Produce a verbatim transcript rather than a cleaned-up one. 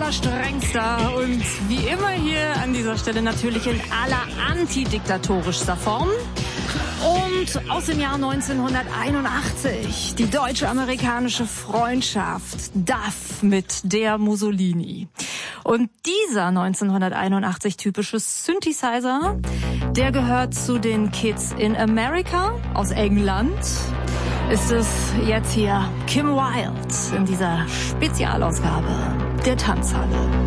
allerstrengster und wie immer hier an dieser Stelle natürlich in aller antidiktatorischster Form. Und aus dem Jahr neunzehnhunderteinundachtzig die deutsche-amerikanische Freundschaft D A F mit der Mussolini. Und dieser neunzehnhunderteinundachtzig typische Synthesizer, der gehört zu den Kids in America aus England. Ist es jetzt hier Kim Wilde in dieser Spezialausgabe der Tanzhalle.